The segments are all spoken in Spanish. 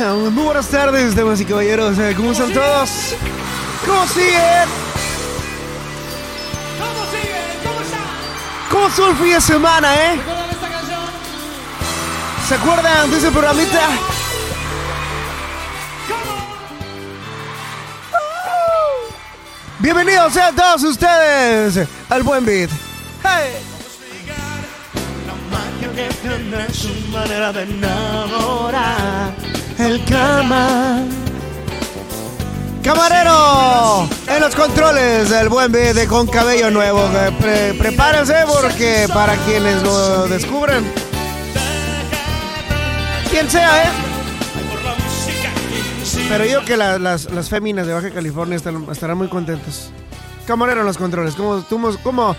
Muy buenas tardes, damas y caballeros. ¿Cómo están todos? ¿Cómo siguen? ¿Cómo estuvo el fin de semana, ¿Recuerdan esta canción? ¿Se acuerdan de ese programita? Bienvenidos sean todos ustedes al Buen Beat. Hey. La magia que tiene su manera de enamorar. El cama. Camarero en los controles del Buen Beat con cabello nuevo. Prepárense porque para quienes lo descubren, quien sea, pero yo que las féminas de Baja California estarán muy contentos. Camarero en los controles. ¿Cómo?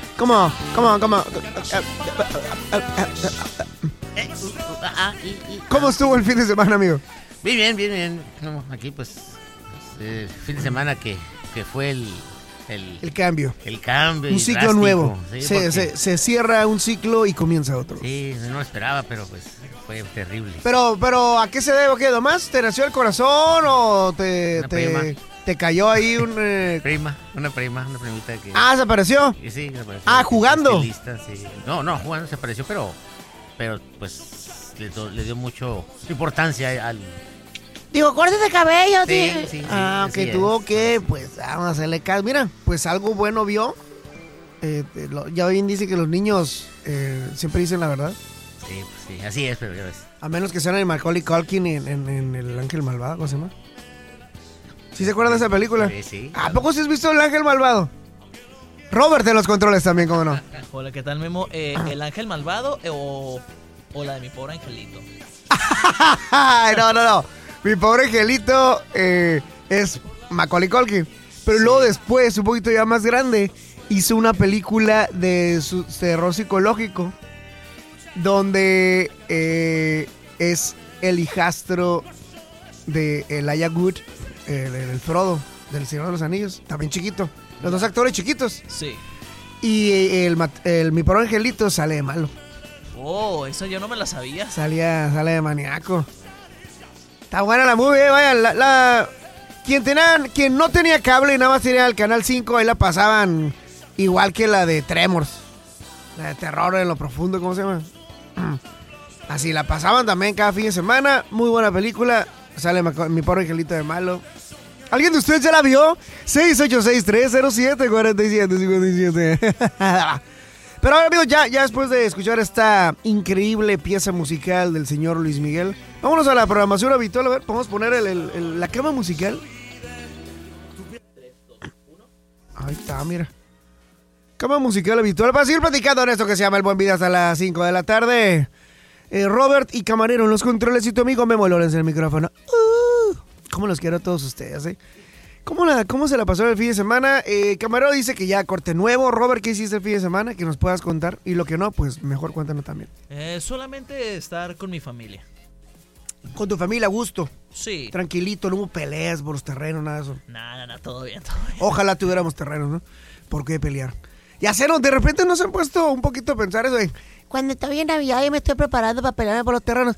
¿Cómo estuvo el fin de semana, amigo? Bien. No, aquí pues fin de semana que fue El cambio. el cambio. Un ciclo drástico, nuevo. Sí, Se cierra un ciclo y comienza otro. sí, no lo esperaba, pero pues fue terrible. Pero ¿a qué se debe? ¿Qué? ¿Nomás te nació el corazón o te cayó ahí una primita que... ¿se apareció? Sí, se apareció. ¿Jugando? Estilista, sí. No, jugando se apareció, pero pues le dio mucho importancia al... Digo, cortes de cabello, Sí, tío. sí, Que así tuvo es. que, pues, vamos a hacerle caso. Mira, pues algo bueno vio. Ya bien dice que los niños siempre dicen la verdad. Sí, pues sí, así es, pero ya ves. A menos que sean el Macaulay Culkin en El Ángel Malvado, ¿cómo se llama? ¿Sí se acuerdan de esa película? Sí. ¿A poco sí has visto El Ángel Malvado? Robert en los controles también, ¿cómo no? Hola, ¿qué tal, Memo? ¿El ángel malvado o la de mi pobre angelito? Ay, no. Mi pobre angelito es Macaulay Culkin. Pero luego después, un poquito ya más grande, hizo una película de terror psicológico donde es el hijastro de Elijah Wood, el Frodo del Señor de los Anillos. También chiquito. Los dos actores chiquitos. Sí. Y mi pobre angelito sale de malo. Oh, eso yo no me la sabía. Sale de maníaco. Está buena la movie, vaya. Quien no tenía cable y nada más tenía el canal 5, ahí la pasaban igual que la de Tremors. La de terror en lo profundo, ¿cómo se llama? Así la pasaban también cada fin de semana. Muy buena película. Sale mi pobre angelito de malo. ¿Alguien de ustedes ya la vio? 686-307-4757. Pero ahora, amigos, ya después de escuchar esta increíble pieza musical del señor Luis Miguel, vámonos a la programación habitual. A ver, podemos poner la cama musical. Ahí está, mira. Cama musical habitual para seguir platicando en esto que se llama El Buen Vida hasta las 5 de la tarde. Robert y Camarero en los controles y tu amigo Memo Lorenz en el micrófono. ¿Cómo los quiero a todos ustedes, ¿Cómo se la pasó el fin de semana? Camarero dice que ya corte nuevo. Robert, ¿qué hiciste el fin de semana? Que nos puedas contar. Y lo que no, pues mejor cuéntanos también. Solamente estar con mi familia. Con tu familia, a gusto. Sí. Tranquilito, no hubo peleas por los terrenos, nada de eso. Nada, todo bien. Ojalá tuviéramos terrenos, ¿no? ¿Por qué pelear? Ya sé, de repente nos han puesto un poquito a pensar eso. Cuando está bien Navidad y me estoy preparando para pelearme por los terrenos.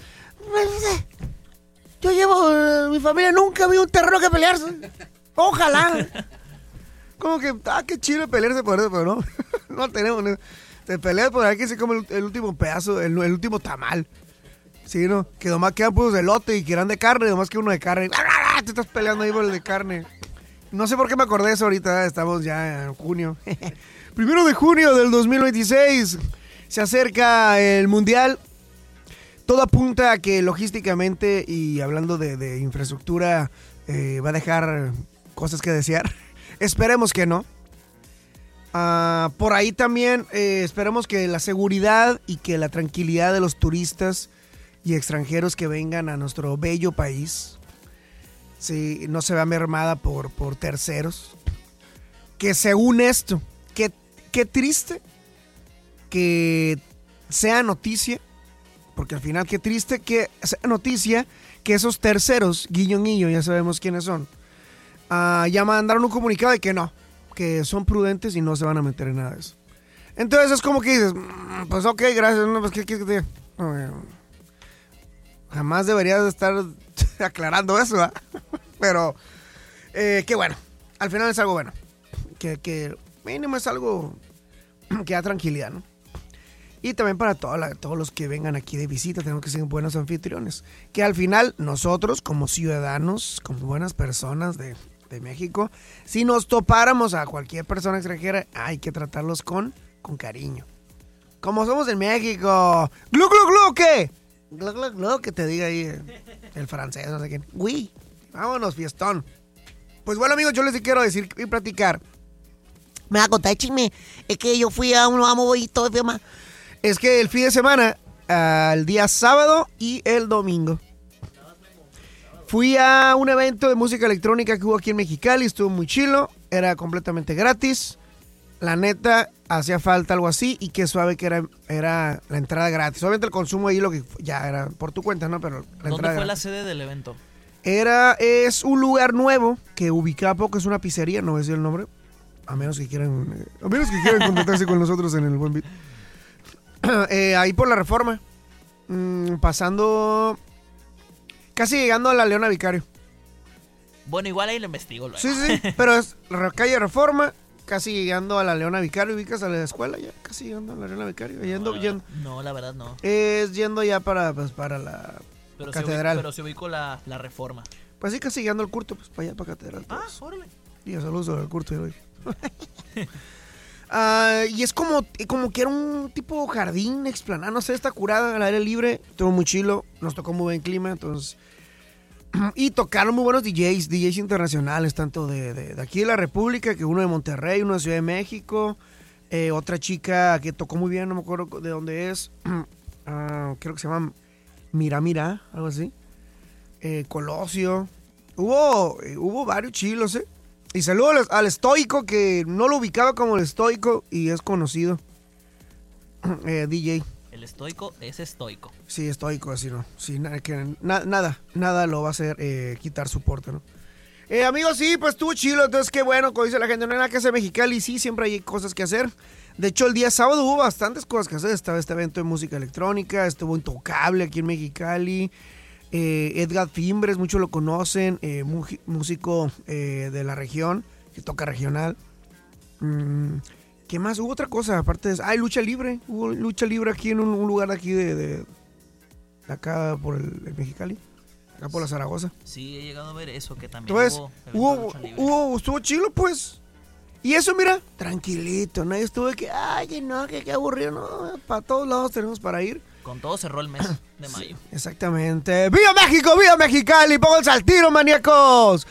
Yo llevo, mi familia nunca vi un terreno que pelearse. Ojalá. Como que, qué chido pelearse por eso, pero no. No tenemos. Te peleas por ahí que se come el último pedazo, el último tamal. Sí, ¿no? Que nomás quedan puros de elote y que eran de carne, nomás que uno de carne. Te estás peleando ahí por el de carne. No sé por qué me acordé de eso ahorita, estamos ya en junio. 1 de junio del 2026. Se acerca el Mundial. Todo apunta a que logísticamente y hablando de infraestructura va a dejar cosas que desear. Esperemos que no. Por ahí también esperemos que la seguridad y que la tranquilidad de los turistas y extranjeros que vengan a nuestro bello país no se vea mermada por terceros. Que según esto, qué triste que sea noticia, porque al final qué triste que sea noticia que esos terceros, guiño guiño, ya sabemos quiénes son, ya mandaron un comunicado de que no, que son prudentes y no se van a meter en nada de eso. Entonces es como que dices, pues ok, gracias, no, pues ¿qué quieres que te diga? Jamás deberías de estar aclarando eso, ¿eh? Pero, qué bueno. Al final es algo bueno. Que mínimo es algo que da tranquilidad, ¿no? Y también para todos los que vengan aquí de visita, tenemos que ser buenos anfitriones. Que al final, nosotros, como ciudadanos, como buenas personas de México, si nos topáramos a cualquier persona extranjera, hay que tratarlos con cariño. Como somos en México. ¡Glu, glu, glu! ¿Qué? ¡Glu, glu, glu! Que te diga ahí el francés, no sé quién. ¡Uy! Vámonos, fiestón. Pues bueno, amigos, yo les quiero decir y platicar. Me va a contar, chisme. Es que yo fui a un amo y todo, firma. Es que el fin de semana, el día sábado y el domingo, fui a un evento de música electrónica que hubo aquí en Mexicali. Estuvo muy chilo. Era completamente gratis. La neta, hacía falta algo así. Y qué suave que era la entrada gratis. Obviamente el consumo ahí lo que ya era por tu cuenta, ¿no? Pero la ¿Dónde fue gratis. la sede del evento? Es un lugar nuevo que ubicaba poco. Es una pizzería, no voy a decir el nombre. A menos que quieran contactarse con nosotros en el Buen Beat. Ahí por la Reforma. Pasando... Casi llegando a la Leona Vicario. Bueno, igual ahí lo investigo luego. Sí, pero es calle Reforma, casi llegando a la Leona Vicario. ¿Ubicas a la escuela ya? Casi llegando a la Leona Vicario. No, la verdad no. Es yendo ya para la catedral. Pero se ubicó la Reforma. Pues sí, casi llegando al Curto, pues para allá, para catedral. Todos. Órale. Y saludos al Curto de hoy. Y es como que era un tipo jardín, explanada, no sé, está curada al aire libre, estuvo muy chilo, nos tocó muy buen clima, entonces... Y tocaron muy buenos DJs internacionales, tanto de aquí de la República, que uno de Monterrey, uno de Ciudad de México, otra chica que tocó muy bien, no me acuerdo de dónde es, creo que se llama Mira, algo así, Colosio, hubo varios chilos, Y saludos al Estoico, que no lo ubicaba como el Estoico y es conocido. DJ. El estoico es estoico. Sí, estoico, así no. Sí, nada lo va a hacer quitar su porte, ¿no? Amigos, sí, pues estuvo chilo. Entonces, qué bueno, como dice la gente, no hay nada que hacer en Mexicali. Sí, siempre hay cosas que hacer. De hecho, el día sábado hubo bastantes cosas que hacer. Estaba este evento de música electrónica, estuvo Intocable aquí en Mexicali. Edgar Fimbres, muchos lo conocen, músico de la región, que toca regional. ¿Qué más? Hubo otra cosa, aparte de eso. Lucha libre. Hubo lucha libre aquí en un lugar de aquí de acá por el Mexicali, acá por la Zaragoza. Sí, he llegado a ver eso, que también Entonces, estuvo chilo, pues. Y eso, mira, tranquilito, nadie estuvo de que, qué aburrido, no, para todos lados tenemos para ir. Con todo cerró el mes de mayo. Exactamente. ¡Viva México! ¡Viva Mexicali! ¡Pónganse al tiro, maníacos!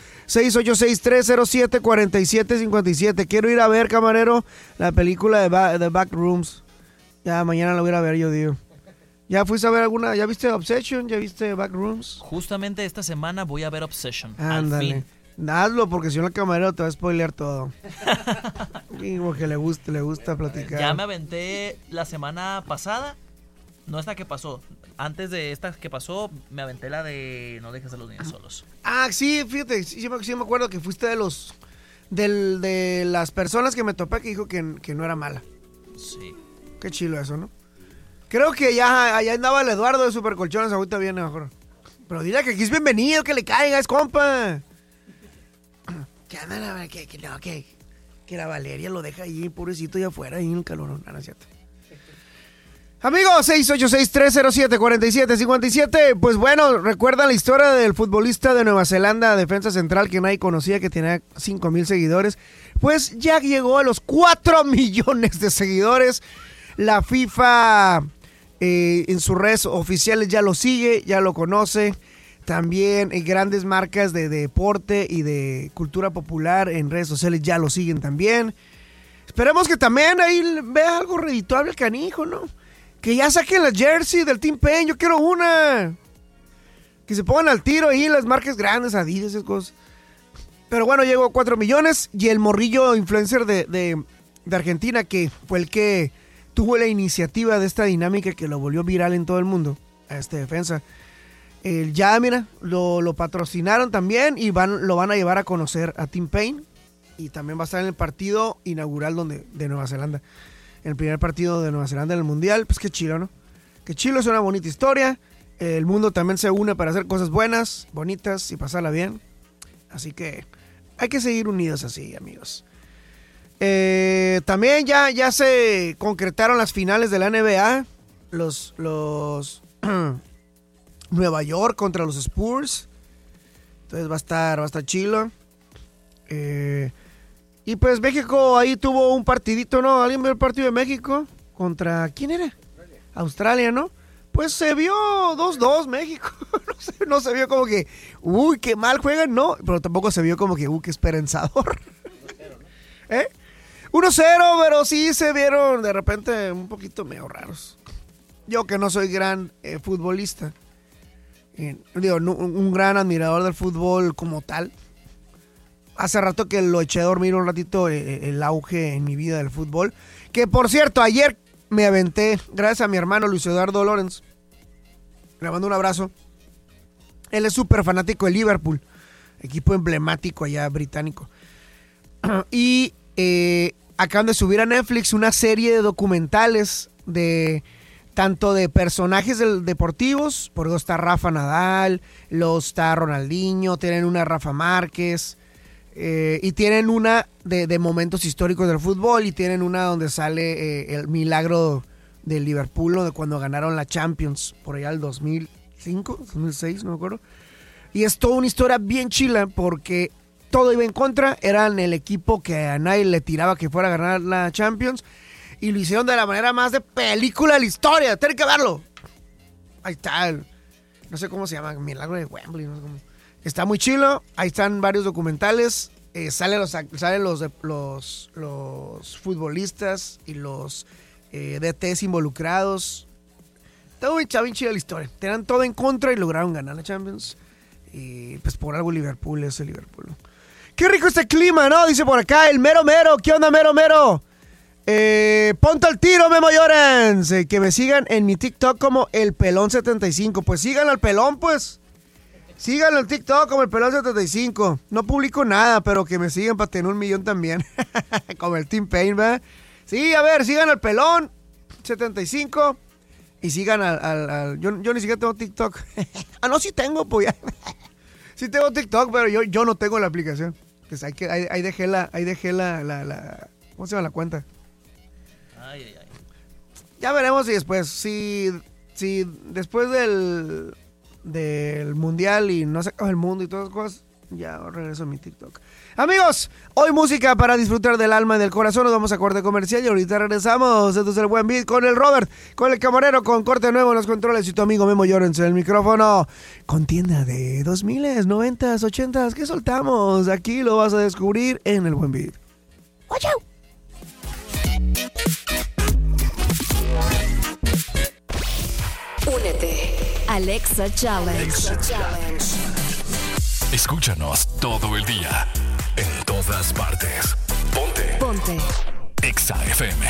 686-307-4757. Quiero ir a ver, camarero, la película de Backrooms. Ya, mañana la voy a ir a ver, yo digo. ¿Ya fuiste a ver alguna? ¿Ya viste Obsession? ¿Ya viste Backrooms? Justamente esta semana voy a ver Obsession. Ándale. Al fin. Hazlo, porque si no el camarero te va a spoilear todo. Y porque le gusta platicar. Ya me aventé la semana pasada. No esta que pasó. Antes de esta que pasó, me aventé la de No dejes a los niños solos. Sí, fíjate, sí me acuerdo que fuiste de las personas que me topé que dijo que no era mala. Sí. Qué chilo eso, ¿no? Creo que ya allá andaba el Eduardo de Supercolchones, ahorita viene mejor. Pero dile que aquí es bienvenido, que le caiga, es compa. Que la Valeria lo deja ahí, pobrecito, allá afuera, ahí en el calorón. No es cierto. Amigos, 686-307-4757. Pues bueno, recuerdan la historia del futbolista de Nueva Zelanda, defensa central, que nadie conocía, que tenía 5,000 seguidores. Pues ya llegó a los 4 millones de seguidores. La FIFA en sus redes oficiales ya lo sigue, ya lo conoce. También grandes marcas de deporte y de cultura popular en redes sociales ya lo siguen también. Esperemos que también ahí vea algo redituable el canijo, ¿no? Que ya saquen la jersey del Team Pain, yo quiero una. Que se pongan al tiro ahí las marcas grandes, Adidas, esas cosas. Pero bueno, llegó a 4 millones y el morrillo influencer de Argentina, que fue el que tuvo la iniciativa de esta dinámica que lo volvió viral en todo el mundo, a este defensa. Ya, mira, lo patrocinaron también y lo van a llevar a conocer a Team Pain. Y también va a estar en el partido inaugural de Nueva Zelanda. El primer partido de Nueva Zelanda en el Mundial. Pues qué chilo, ¿no? Qué chilo, es una bonita historia. el mundo también se une para hacer cosas buenas, bonitas y pasarla bien. Así que hay que seguir unidos así, amigos. También ya se concretaron las finales de la NBA. Los Nueva York contra los Spurs. Entonces va a estar chilo. Y pues México ahí tuvo un partidito, ¿no? ¿Alguien vio el partido de México? ¿Contra quién era? Australia, ¿no? Pues se vio 2-2 México. No se vio como que, uy, qué mal juegan, no. Pero tampoco se vio como que, uy, qué esperanzador. 1-0, pero sí se vieron de repente un poquito medio raros. Yo que no soy gran futbolista. Digo, un gran admirador del fútbol como tal. Hace rato que lo eché a dormir un ratito el auge en mi vida del fútbol. Que por cierto, ayer me aventé, gracias a mi hermano Luis Eduardo Lorenz. Le mando un abrazo. Él es súper fanático de Liverpool, equipo emblemático allá británico. Y acaban de subir a Netflix una serie de documentales tanto de personajes deportivos, por ejemplo está Rafa Nadal, está Ronaldinho, tienen una Rafa Márquez, y tienen una de momentos históricos del fútbol, y tienen una donde sale el milagro del Liverpool, de cuando ganaron la Champions, por allá el 2005, 2006, no me acuerdo. Y es toda una historia bien chila, porque todo iba en contra, eran el equipo que a nadie le tiraba que fuera a ganar la Champions, y lo hicieron de la manera más de película de la historia. Tienen que verlo. Ahí está. No sé cómo se llama. Milagro de Wembley. No sé cómo. Está muy chilo. Ahí están varios documentales. Salen los futbolistas y los DTs involucrados. Todo bien chila la historia. Tenían todo en contra y lograron ganar la Champions. Y pues por algo Liverpool es el Liverpool. Qué rico este clima, ¿no? Dice por acá el Mero Mero. ¿Qué onda, Mero Mero? Ponte al tiro, Memo Llorens. Que me sigan en mi TikTok como el Pelón75. Pues sigan al Pelón, pues. Síganlo en TikTok como el Pelón75. No publico nada, pero que me sigan para tener 1 millón también. Como el Team Pain, ¿verdad? Sí, a ver, sigan al Pelón75. Y sigan al yo ni siquiera tengo TikTok. No, sí tengo, pues ya. Sí tengo TikTok, pero yo no tengo la aplicación. Pues ahí dejé la ¿cómo se llama la cuenta? Ay. Ya veremos si después, si después del mundial y no se acaba el mundo y todas esas cosas, ya regreso a mi TikTok. Amigos, hoy música para disfrutar del alma y del corazón. Nos vamos a corte comercial y ahorita regresamos. Esto es el Buen Beat con el Robert, con el camarero, con corte nuevo en los controles y tu amigo Memo Llorens en el micrófono. Contienda de 2000s, 90s, 80s. ¿Qué soltamos? Aquí lo vas a descubrir en el Buen Beat. ¡Watch out! Únete. Alexa Challenge. Escúchanos todo el día, en todas partes. Ponte. Exa FM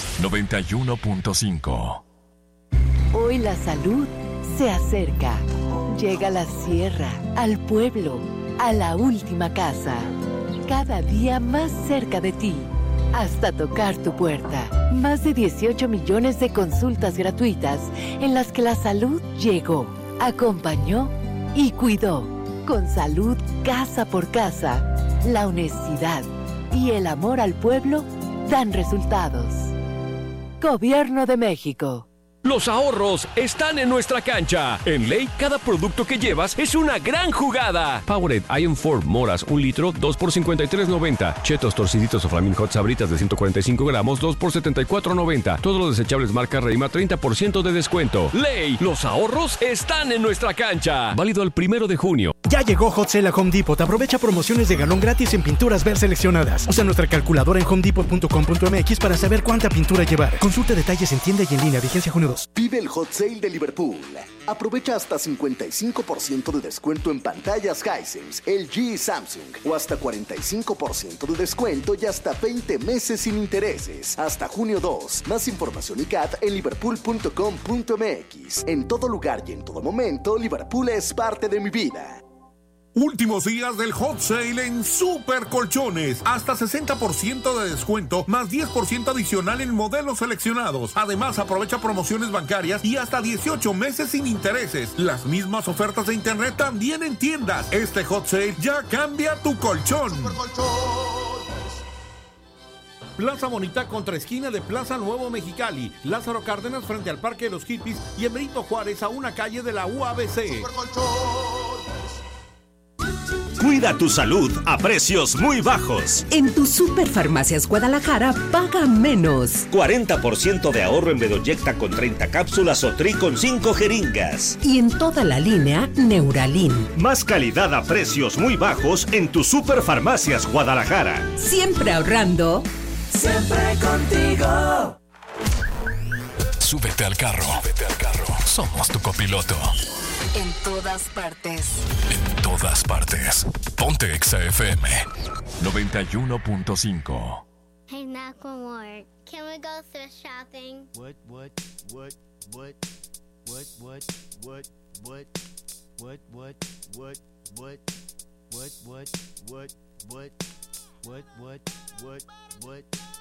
91.5. Hoy la salud se acerca. Llega a la sierra, al pueblo, a la última casa. Cada día más cerca de ti. Hasta tocar tu puerta. Más de 18 millones de consultas gratuitas en las que la salud llegó, acompañó y cuidó. Con salud casa por casa, la honestidad y el amor al pueblo dan resultados. Gobierno de México. Los ahorros están en nuestra cancha. En Ley, cada producto que llevas es una gran jugada. Powerade Iron 4 Moras, 1 litro, 2 por $53.90. Chetos Torciditos o Flamin' Hot Sabritas de 145 gramos, 2 por $74.90. Todos los desechables marca Reima, 30% de descuento. Ley, los ahorros están en nuestra cancha. Válido el 1 de junio. Ya llegó Hot Sale a Home Depot. Aprovecha promociones de galón gratis en pinturas Ver seleccionadas. Usa nuestra calculadora en homedepot.com.mx para saber cuánta pintura llevar. Consulta detalles en tienda y en línea. Vigencia junio 2. Vive el Hot Sale de Liverpool. Aprovecha hasta 55% de descuento en pantallas Hisense, LG y Samsung. O hasta 45% de descuento y hasta 20 meses sin intereses. Hasta junio 2. Más información y CAT en liverpool.com.mx. En todo lugar y en todo momento, Liverpool es parte de mi vida. Últimos días del hot sale en Super Colchones. Hasta 60% de descuento, más 10% adicional en modelos seleccionados. Además, aprovecha promociones bancarias y hasta 18 meses sin intereses. Las mismas ofertas de internet también en tiendas. Este hot sale ya cambia tu colchón. Plaza Bonita contra esquina de Plaza Nuevo Mexicali, Lázaro Cárdenas frente al Parque de los Hippies y en Benito Juárez a una calle de la UABC. Cuida tu salud a precios muy bajos. En tu Superfarmacias Guadalajara paga menos. 40% de ahorro en Bedoyecta con 30 cápsulas o Tri con 5 jeringas. Y en toda la línea Neuralin. Más calidad a precios muy bajos en tu Superfarmacias Guadalajara. Siempre ahorrando. Siempre contigo. Súbete al carro. Somos tu copiloto. En todas partes. En todas partes. Ponte Exa FM 91.5. Hey, Macklemore, can we go thrift shopping? What?